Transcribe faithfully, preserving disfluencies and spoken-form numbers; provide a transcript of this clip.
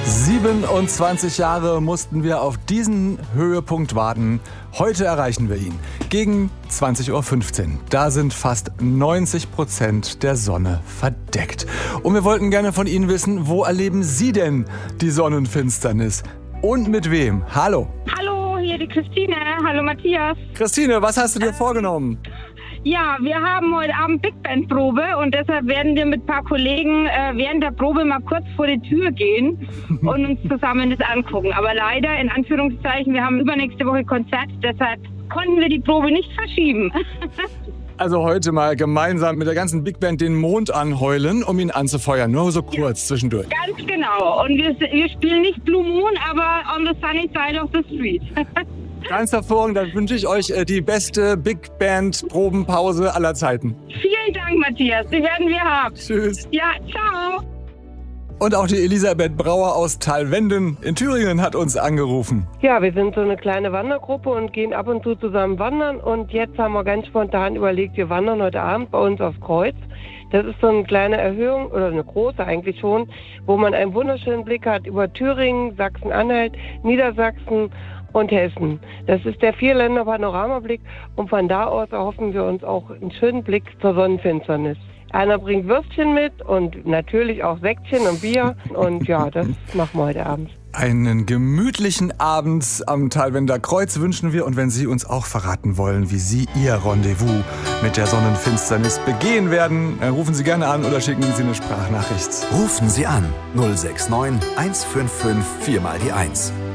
siebenundzwanzig Jahre mussten wir auf diesen Höhepunkt warten. Heute erreichen wir ihn. Gegen zwanzig Uhr fünfzehn. Da sind fast neunzig Prozent der Sonne verdeckt. Und wir wollten gerne von Ihnen wissen, wo erleben Sie denn die Sonnenfinsternis? Und mit wem? Hallo. Hallo, hier die Christine. Hallo Matthias. Christine, was hast du dir vorgenommen? Ja, wir haben heute Abend Big Band Probe und deshalb werden wir mit ein paar Kollegen äh, während der Probe mal kurz vor die Tür gehen und uns zusammen das angucken. Aber leider, in Anführungszeichen, wir haben übernächste Woche Konzert, deshalb konnten wir die Probe nicht verschieben. Also heute mal gemeinsam mit der ganzen Big Band den Mond anheulen, um ihn anzufeuern. Nur so kurz ja, zwischendurch. Ganz genau. Und wir, wir spielen nicht Blue Moon, aber on the sunny side of the street. Ganz hervorragend, dann wünsche ich euch die beste Big Band Probenpause aller Zeiten. Vielen Dank, Matthias. Die werden wir haben. Tschüss. Ja, ciao. Und auch die Elisabeth Brauer aus Thalwenden in Thüringen hat uns angerufen. Ja, wir sind so eine kleine Wandergruppe und gehen ab und zu zusammen wandern. Und jetzt haben wir ganz spontan überlegt, wir wandern heute Abend bei uns aufs Kreuz. Das ist so eine kleine Erhöhung, oder eine große eigentlich schon, wo man einen wunderschönen Blick hat über Thüringen, Sachsen-Anhalt, Niedersachsen und Hessen. Das ist der Vierländer-Panoramablick und von da aus erhoffen wir uns auch einen schönen Blick zur Sonnenfinsternis. Einer bringt Würstchen mit und natürlich auch Säckchen und Bier und ja, das machen wir heute Abend. Einen gemütlichen Abend am Thalwender Kreuz wünschen wir und wenn Sie uns auch verraten wollen, wie Sie Ihr Rendezvous mit der Sonnenfinsternis begehen werden, dann rufen Sie gerne an oder schicken Sie eine Sprachnachricht. Rufen Sie an null sechs neun eins fünf fünf vier mal die eins.